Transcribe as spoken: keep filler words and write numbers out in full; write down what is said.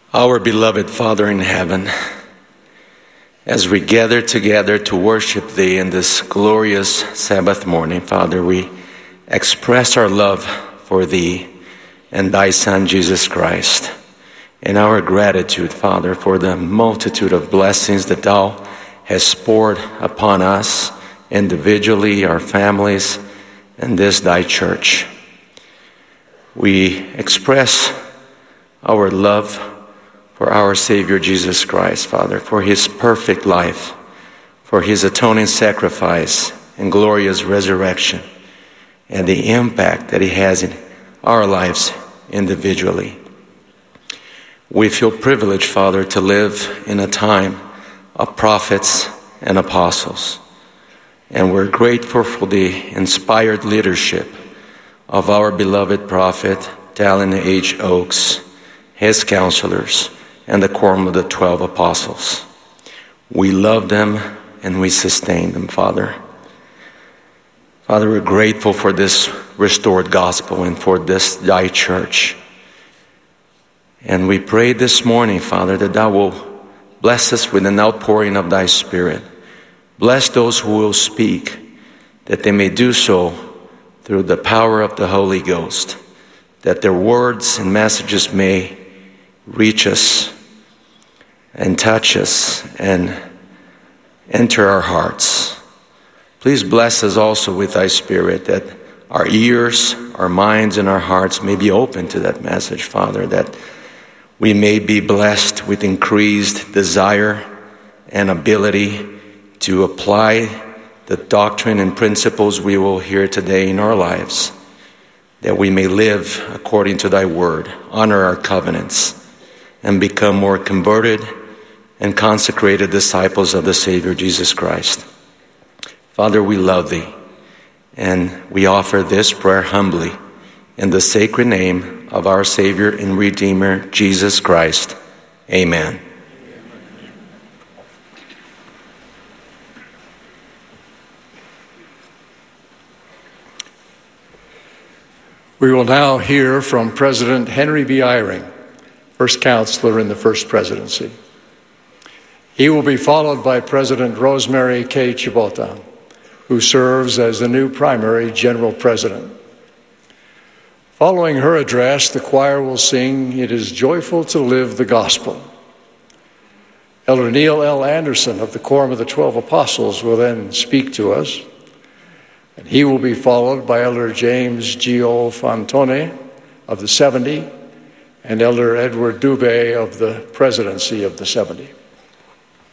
Our beloved Father in heaven, as we gather together to worship Thee in this glorious Sabbath morning, Father, we express our love for Thee and Thy Son, Jesus Christ, and our gratitude, Father, for the multitude of blessings that Thou hast poured upon us individually, our families, and this Thy church. We express our love for our Savior Jesus Christ, Father, for His perfect life, for His atoning sacrifice and glorious resurrection, and the impact that He has in our lives individually. We feel privileged, Father, to live in a time of prophets and apostles, and we're grateful for the inspired leadership of our beloved prophet, Dallin H. Oaks, his counselors, and the quorum of the twelve apostles. We love them and we sustain them, Father. Father, we're grateful for this restored gospel and for this Thy church. And we pray this morning, Father, that Thou will bless us with an outpouring of Thy Spirit. Bless those who will speak, that they may do so through the power of the Holy Ghost, that their words and messages may reach us and touch us and enter our hearts. Please bless us also with Thy Spirit, that our ears, our minds, and our hearts may be open to that message, Father, that we may be blessed with increased desire and ability to apply the doctrine and principles we will hear today in our lives, that we may live according to Thy word, honor our covenants, and become more converted and consecrated disciples of the Savior Jesus Christ. Father, we love Thee, and we offer this prayer humbly in the sacred name of our Savior and Redeemer, Jesus Christ. Amen. We will now hear from President Henry B. Eyring, First Counselor in the First Presidency. He will be followed by President Rosemary K. Chibota, who serves as the new primary General President. Following her address, the choir will sing, "It is Joyful to Live the Gospel." Elder Neil L. Anderson of the Quorum of the Twelve Apostles will then speak to us, and he will be followed by Elder James G O. Fantone of the seventy and Elder Edward Dubé of the Presidency of the seventy.